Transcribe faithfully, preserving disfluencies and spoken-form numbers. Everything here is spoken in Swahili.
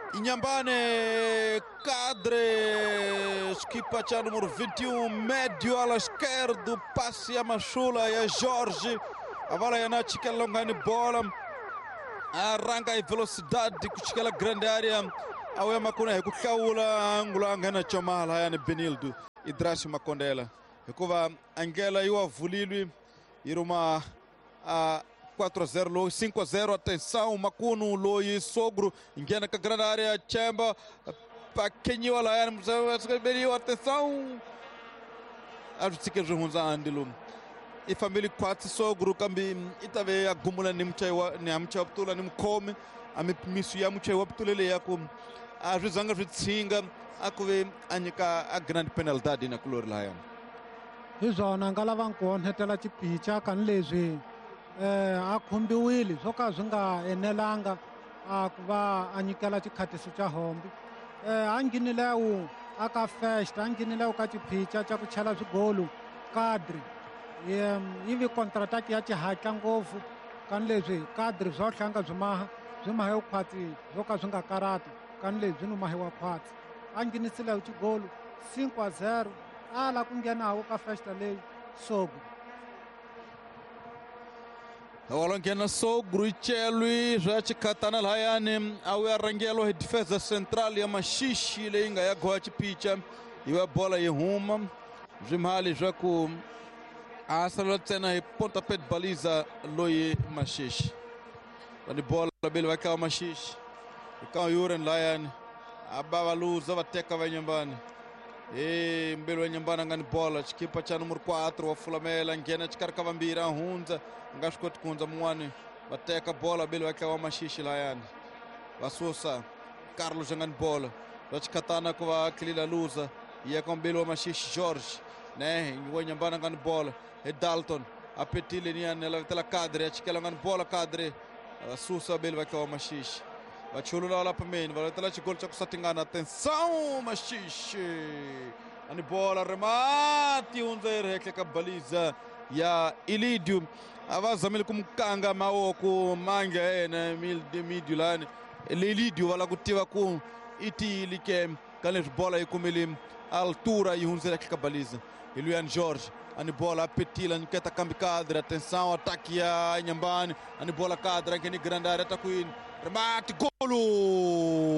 Inhambane Cadre, equipa cha número vinte e um, médio à esquerda, passe a Machula e a Jorge. A bola é na chica longa bola. Arranca em velocidade, kuchikala grande área. Awe makuna kukaula angula angana chamala yani Benildo. Idrashi makondela. Ekuva Angela iwa vulilwi iruma a quatro a zero, cinco a zero, atenção, Macuno, Loi, Sogro, engana com a grande área, Chamba, Paquinho, atenção, a gente que juntos andilo. E família quatro Sogro, cambi, e também a gumula nimchaiwa, nimchaptula, nimcome, a me misuya muchaiwa ptulele yako, a juzanga jitsinga, a kuve anika a grande penalidade na color lá. Izona ngalavan kon hetela chipicha kan lezwi. Eh a khumbiwile swo ka swi nga enelanga a ku va a nyikela chikhatiso cha hombi eh a nghinile wu a ka first a nghinile wu ka chiphicha cha ku chela swigolu Kadri yivi contract ya xihatla ngopfu kan leswi Kadri swo hlanga byi maha byi mahe wu khwatsi swo ka swi nga karati kan lebyi ni mahiwa khwatsi a nghinisile wu xigolu cinco a zero a la ku nghenawo ka first leyi Sogro. Awalongena Sogro ichelwi zvachi katana hayani awe arangelo he defesa central ya Mashishi leinga ya goa chipicha iwa bola yehuma zimhali zvaku asala tena he pontapé de baliza Loi Mashishi bani bola bele wakawa Mashishi ikawa yuren layan ababa luza vateka vanyambani e mbelo nyambana ngani bola chikipa cha número quatro wa Fulamela ngena chikarka vambira hunza ngashkot kunza mwani bateka bola belo wakawa Mashishi layani wasusa Carlos ngani bola wachikatana kwa Klila Luza ya kombelo Mashishi Jorge ne ngwa nyambana ngani bola e Dalton apetile ni anela tela Kadre chikela ngani bola Kadre wasusa belo wakawa Mashishi Vachulula lá pamene, vai lá de gol já kusatingana, atenção, Mashishi, ani bola remate, um zero rekeka baliza ya Ilidio, avazamile kumkanga maoko manga ena mil de midulane, Ilidio vala kutiva com iti like kanes bola e kumili altura e um zero rekeka baliza, Elian Jorge. Ani bola petila nketa kambi Kadre, atenção, ataque ya Inhambane, ani bola Kadre, que ni grande área, ataque remate, golo!